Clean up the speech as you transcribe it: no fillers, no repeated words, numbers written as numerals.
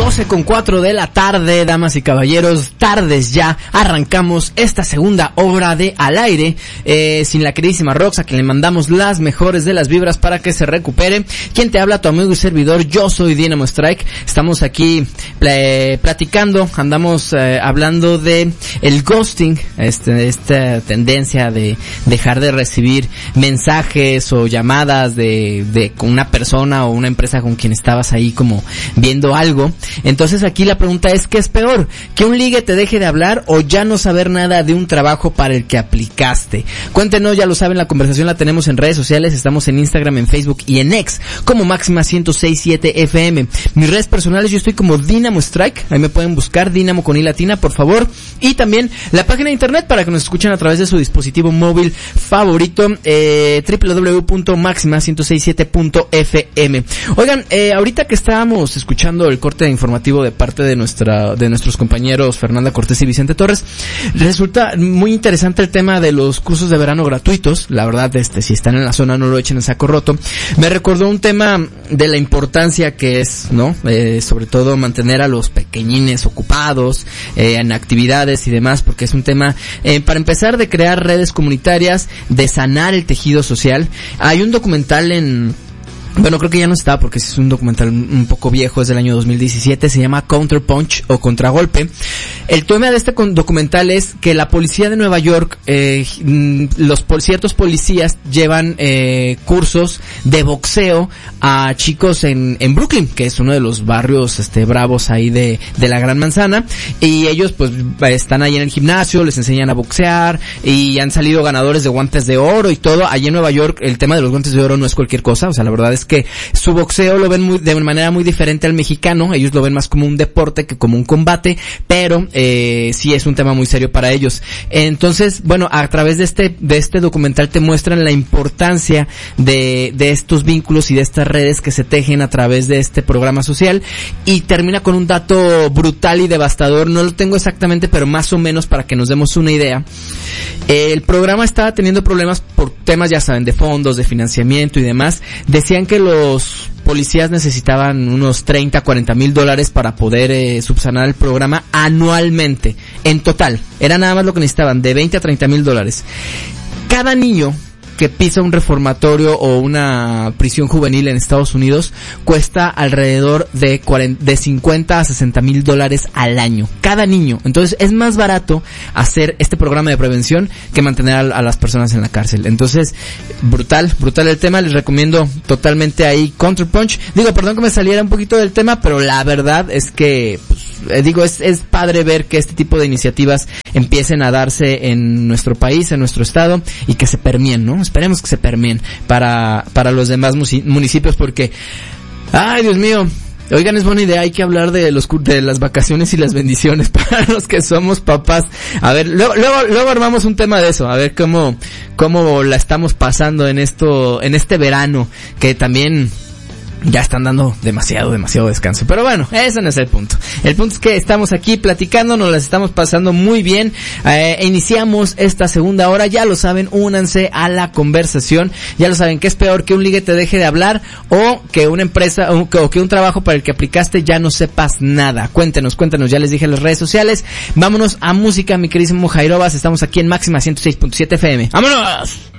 12:04 de la tarde, damas y caballeros, tardes ya, arrancamos esta segunda hora de Al Aire, sin la queridísima Rox, a quien le mandamos las mejores de las vibras para que se recupere. Quien te habla, tu amigo y servidor, yo soy Dynamo Strike. Estamos aquí platicando, andamos hablando de el ghosting, esta tendencia de dejar de recibir mensajes o llamadas de una persona o una empresa con quien estabas ahí como viendo algo. Entonces aquí la pregunta es, ¿qué es peor? ¿Que un ligue te deje de hablar o ya no saber nada de un trabajo para el que aplicaste? Cuéntenos, ya lo saben, la conversación la tenemos en redes sociales, estamos en Instagram, en Facebook y en X como Máxima 106.7 FM. Mis redes personales, yo estoy como Dynamo Strike, ahí me pueden buscar, Dynamo con I latina, por favor. Y también la página de internet para que nos escuchen a través de su dispositivo móvil favorito, www.maxima1067.fm. Oigan, ahorita que estábamos escuchando el corte informativo de parte de nuestros compañeros Fernanda Cortés y Vicente Torres, resulta muy interesante el tema de los cursos de verano gratuitos. La verdad, si están en la zona, no lo echen en saco roto. Me recordó un tema de la importancia que es, ¿no? Sobre todo mantener a los pequeñines ocupados, en actividades y demás, porque es un tema, para empezar, de crear redes comunitarias, de sanar el tejido social. Hay un documental bueno, creo que ya no está porque es un documental un poco viejo, es del año 2017, se llama Counterpunch o Contragolpe. El tema de este documental es que la policía de Nueva York, ciertos policías llevan cursos de boxeo a chicos en Brooklyn, que es uno de los barrios bravos ahí de la Gran Manzana, y ellos pues están ahí en el gimnasio, les enseñan a boxear y han salido ganadores de guantes de oro y todo. Allí en Nueva York el tema de los guantes de oro no es cualquier cosa, o sea, la verdad es que su boxeo lo ven de manera muy diferente al mexicano. Ellos lo ven más como un deporte que como un combate, pero sí es un tema muy serio para ellos. Entonces, bueno, a través de este documental te muestran la importancia de estos vínculos y de estas redes que se tejen a través de este programa social, y termina con un dato brutal y devastador. No lo tengo exactamente, pero más o menos para que nos demos una idea. El programa estaba teniendo problemas por temas, ya saben, de fondos, de financiamiento y demás. Decían que los policías necesitaban unos $30,000-$40,000 para poder subsanar el programa anualmente. En total, era nada más lo que necesitaban, de $20,000 a $30,000. Cada niño que pisa un reformatorio o una prisión juvenil en Estados Unidos cuesta alrededor de $50,000 a $60,000 al año. Cada niño. Entonces es más barato hacer este programa de prevención que mantener a las personas en la cárcel. Entonces, brutal el tema. Les recomiendo totalmente ahí Counterpunch. Perdón que me saliera un poquito del tema, pero la verdad es que, es padre ver que este tipo de iniciativas empiecen a darse en nuestro país, en nuestro estado, y que se permeen, ¿no? Esperemos que se permeen para los demás municipios, porque, ay, Dios mío, oigan, es buena idea, hay que hablar de las vacaciones y las bendiciones para los que somos papás. A ver, luego armamos un tema de eso, a ver cómo la estamos pasando en este verano, que también ya están dando demasiado descanso. Pero bueno, ese no es el punto. El punto es que estamos aquí platicando, nos las estamos pasando muy bien. Iniciamos esta segunda hora, ya lo saben, únanse a la conversación. Ya lo saben, ¿qué es peor? Que un ligue te deje de hablar o que una empresa o que un trabajo para el que aplicaste ya no sepas nada. Cuéntenos, ya les dije en las redes sociales. Vámonos a música, mi queridísimo Jairobas. Estamos aquí en Máxima 106.7 FM. ¡Vámonos!